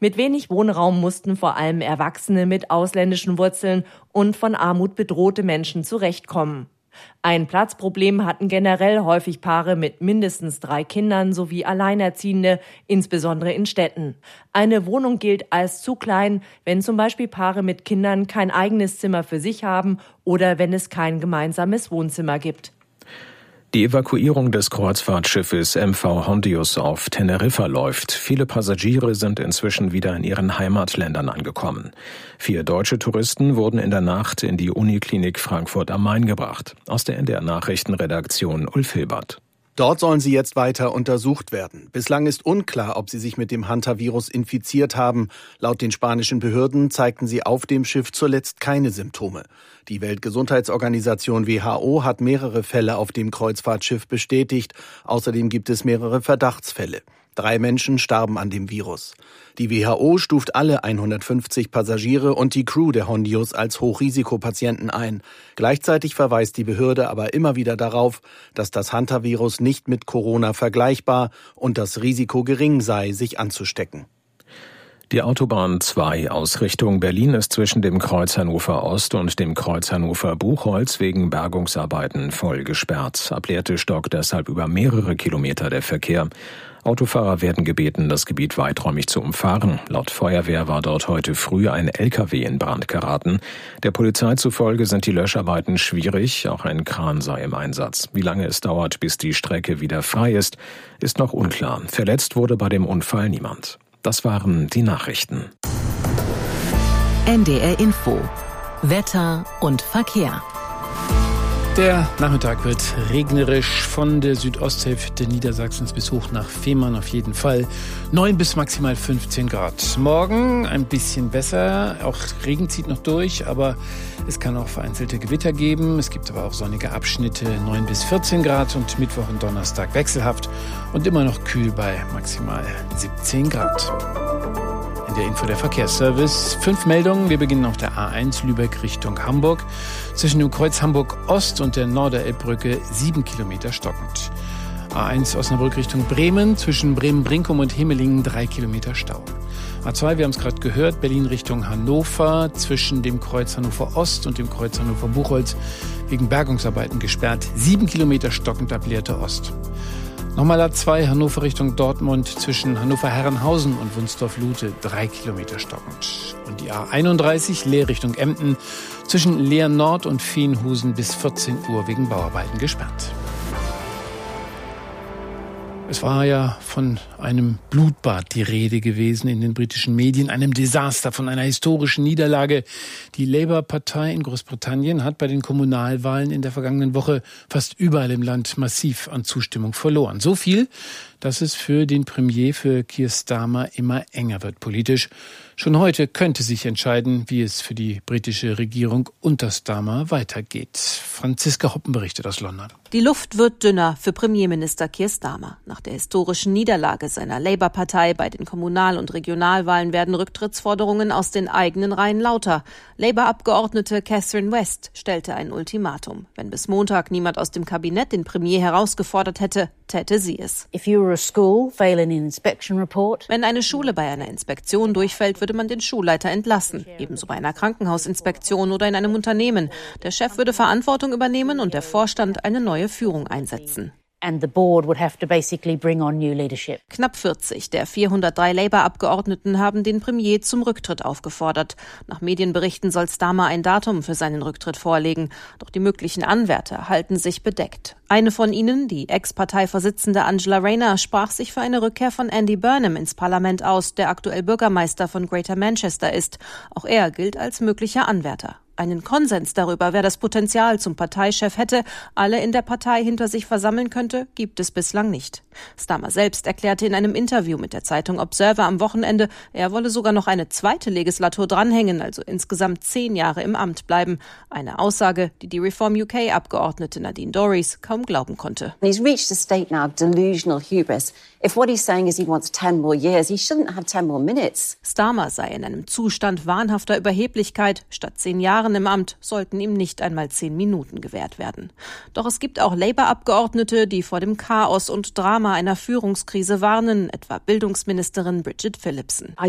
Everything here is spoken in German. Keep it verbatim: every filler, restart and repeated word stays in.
Mit wenig Wohnraum mussten vor allem Erwachsene mit ausländischen Wurzeln und von Armut bedrohte Menschen zurechtkommen. Ein Platzproblem hatten generell häufig Paare mit mindestens drei Kindern sowie Alleinerziehende, insbesondere in Städten. Eine Wohnung gilt als zu klein, wenn zum Beispiel Paare mit Kindern kein eigenes Zimmer für sich haben oder wenn es kein gemeinsames Wohnzimmer gibt. Die Evakuierung des Kreuzfahrtschiffes M V Hondius auf Teneriffa läuft. Viele Passagiere sind inzwischen wieder in ihren Heimatländern angekommen. Vier deutsche Touristen wurden in der Nacht in die Uniklinik Frankfurt am Main gebracht. Aus der N D R-Nachrichtenredaktion Ulf Hilbert. Dort sollen sie jetzt weiter untersucht werden. Bislang ist unklar, ob sie sich mit dem Hantavirus infiziert haben. Laut den spanischen Behörden zeigten sie auf dem Schiff zuletzt keine Symptome. Die Weltgesundheitsorganisation W H O hat mehrere Fälle auf dem Kreuzfahrtschiff bestätigt. Außerdem gibt es mehrere Verdachtsfälle. Drei Menschen starben an dem Virus. Die W H O stuft alle hundertfünfzig Passagiere und die Crew der Hondius als Hochrisikopatienten ein. Gleichzeitig verweist die Behörde aber immer wieder darauf, dass das Hantavirus nicht mit Corona vergleichbar und das Risiko gering sei, sich anzustecken. Die Autobahn zwei aus Richtung Berlin ist zwischen dem Kreuz Hannover Ost und dem Kreuz Hannover Buchholz wegen Bergungsarbeiten voll gesperrt. Ab Lehrte stockt deshalb über mehrere Kilometer der Verkehr. Autofahrer werden gebeten, das Gebiet weiträumig zu umfahren. Laut Feuerwehr war dort heute früh ein L K W in Brand geraten. Der Polizei zufolge sind die Löscharbeiten schwierig, auch ein Kran sei im Einsatz. Wie lange es dauert, bis die Strecke wieder frei ist, ist noch unklar. Verletzt wurde bei dem Unfall niemand. Das waren die Nachrichten. N D R Info. Wetter und Verkehr. Der Nachmittag wird regnerisch von der Südosthälfte Niedersachsens bis hoch nach Fehmarn auf jeden Fall. neun bis maximal fünfzehn Grad. Morgen ein bisschen besser. Auch Regen zieht noch durch, aber es kann auch vereinzelte Gewitter geben. Es gibt aber auch sonnige Abschnitte, neun bis vierzehn Grad und Mittwoch und Donnerstag wechselhaft und immer noch kühl bei maximal siebzehn Grad. In der Info der Verkehrsservice. Fünf Meldungen. Wir beginnen auf der A eins Lübeck Richtung Hamburg. Zwischen dem Kreuz Hamburg Ost und der Norderelbbrücke sieben Kilometer stockend. A eins Osnabrück Richtung Bremen. Zwischen Bremen-Brinkum und Himmelingen drei Kilometer Stau. A zwei, wir haben es gerade gehört, Berlin Richtung Hannover. Zwischen dem Kreuz Hannover Ost und dem Kreuz Hannover Buchholz wegen Bergungsarbeiten gesperrt. sieben Kilometer stockend ab Lehrte Ost. Nochmal A zwei, Hannover Richtung Dortmund, zwischen Hannover-Herrenhausen und Wunsdorf-Lute, drei Kilometer stockend. Und die A einunddreißig, Leer Richtung Emden, zwischen Leer Nord und Veenhusen bis vierzehn Uhr wegen Bauarbeiten gesperrt. Es war ja von einem Blutbad die Rede gewesen in den britischen Medien, einem Desaster, von einer historischen Niederlage. Die Labour-Partei in Großbritannien hat bei den Kommunalwahlen in der vergangenen Woche fast überall im Land massiv an Zustimmung verloren. So viel, dass es für den Premier, für Keir Starmer, immer enger wird politisch. Schon heute könnte sich entscheiden, wie es für die britische Regierung unter Starmer weitergeht. Franziska Hoppen berichtet aus London. Die Luft wird dünner für Premierminister Keir Starmer. Nach der historischen Niederlage seiner Labour-Partei bei den Kommunal- und Regionalwahlen werden Rücktrittsforderungen aus den eigenen Reihen lauter. Labour-Abgeordnete Catherine West stellte ein Ultimatum. Wenn bis Montag niemand aus dem Kabinett den Premier herausgefordert hätte, täte sie es. Wenn eine Schule bei einer Inspektion durchfällt, würde man den Schulleiter entlassen. Ebenso bei einer Krankenhausinspektion oder in einem Unternehmen. Der Chef würde Verantwortung übernehmen und der Vorstand eine neue Führung einsetzen. And the board would have to basically bring on new leadership. Knapp vierzig der vierhundertdrei Labour-Abgeordneten haben den Premier zum Rücktritt aufgefordert. Nach Medienberichten soll Starmer ein Datum für seinen Rücktritt vorlegen. Doch die möglichen Anwärter halten sich bedeckt. Eine von ihnen, die Ex-Parteivorsitzende Angela Rayner, sprach sich für eine Rückkehr von Andy Burnham ins Parlament aus, der aktuell Bürgermeister von Greater Manchester ist. Auch er gilt als möglicher Anwärter. Einen Konsens darüber, wer das Potenzial zum Parteichef hätte, alle in der Partei hinter sich versammeln könnte, gibt es bislang nicht. Starmer selbst erklärte in einem Interview mit der Zeitung Observer am Wochenende, er wolle sogar noch eine zweite Legislatur dranhängen, also insgesamt zehn Jahre im Amt bleiben. Eine Aussage, die die Reform U K-Abgeordnete Nadine Dorries kaum glauben konnte. He's reached a state now of delusional hubris. If what he's saying is he wants ten more years, he shouldn't have ten more minutes. Starmer sei in einem Zustand wahnhafter Überheblichkeit. Statt zehn Jahren im Amt sollten ihm nicht einmal zehn Minuten gewährt werden. Doch es gibt auch Labour-Abgeordnete, die vor dem Chaos und Drama einer Führungskrise warnen, etwa Bildungsministerin Bridget Phillipson. I